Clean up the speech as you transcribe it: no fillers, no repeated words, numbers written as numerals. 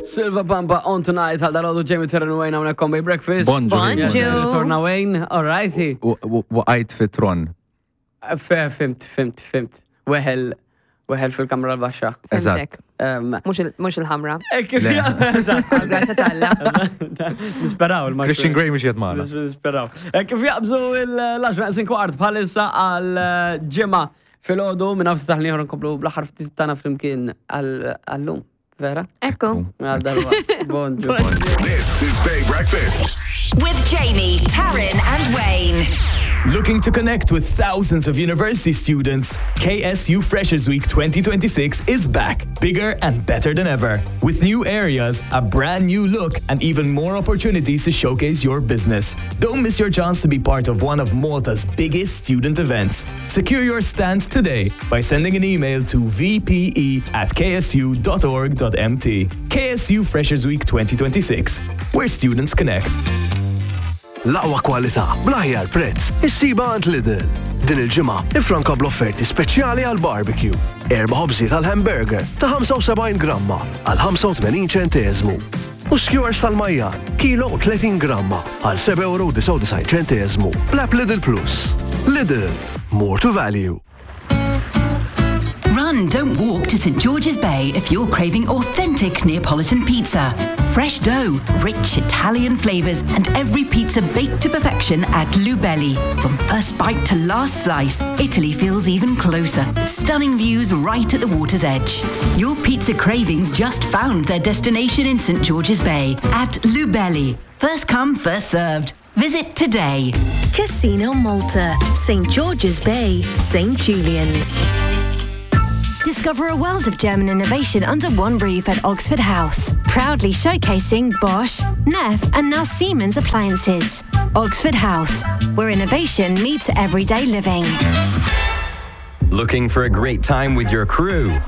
Silva Bamba on tonight għal dal-għodu Jamie Terran u Wayne għamna Combi Breakfast. Bonġu. Torna Wayne, alrighty. Waqajt fit-tron. Fimt. Weħel fil-kamra l-baxxa. Eżatt. Mux il-ħamra. Kif Għal-grasa talla. Nisperaw il-maċ. Christian Grey mux jadmana. Nisperaw. Kif jaqbżu il-10 kwart bħalissa għal-ġimma fil-ħodu minn għafs taħliħor nkomplu bl-ħarf tana fl-imkien għallum. Vera? Ekku. Bonġu. This is Bay Breakfast with Jamie, Taryn and Wayne. Looking to connect with thousands of university students? KSU Freshers Week 2026 is back, bigger and better than ever. With new areas, a brand new look, and even more opportunities to showcase your business. Don't miss your chance to be part of one of Malta's biggest student events. Secure your stand today by sending an email to vpe@ksu.org.mt. KSU Freshers Week 2026, where students connect. L-aqwa kwalità, bl-aħjar prezz, issiba għand Lidl. Din il-ġimgħa ifranka bl-offerti speċjali għal barbecue. 4 ħobżiet għal hamburger ta' 75 gramma għal 85 ċenteżmu. U skewers tal-majjan, kilo 30 gramma għal 7.99 ċenteżmu. Bl-app Lidl Plus. Lidl, more to value. Run, don't walk to St. George's Bay if you're craving authentic Neapolitan pizza. Fresh dough, rich Italian flavors, and every pizza baked to perfection at Lubelli. From first bite to last slice, Italy feels even closer. Stunning views right at the water's edge. Your pizza cravings just found their destination in St. George's Bay at Lubelli. First come, first served. Visit today. Casino Malta, St. George's Bay, St. Julian's. Discover a world of German innovation under one roof at Oxford House. Proudly showcasing Bosch, Neff and now Siemens appliances. Oxford House, where innovation meets everyday living. Looking for a great time with your crew?